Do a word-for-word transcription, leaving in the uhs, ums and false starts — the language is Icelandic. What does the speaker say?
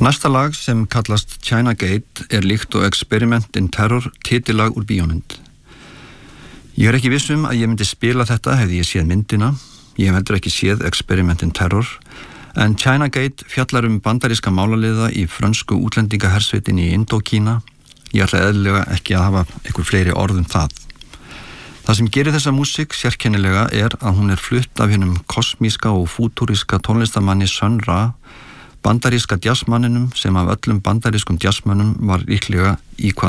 Næsta lag sem kallast China Gate er líkt og Experiment in Terror, titillag úr bíómynd. Ég er ekki viss um að ég myndi spila þetta hefði ég séð myndina. Ég hef heldur ekki séð Experiment in Terror, en China Gate fjallar um bandaríska málaliða í frönsku útlendingahersveitinni í Indókína. Ég ætla eðlilega ekki að hafa einhver fleiri orð um það. Það sem gerir þessa músík sérkennilega er að hún er flutt af hinum kosmíska og fútúríska tónlistamanni Sun Ra, bandaríska jazzmanninum sem af öllum bandarískum jazzmönnum var líklega í hvað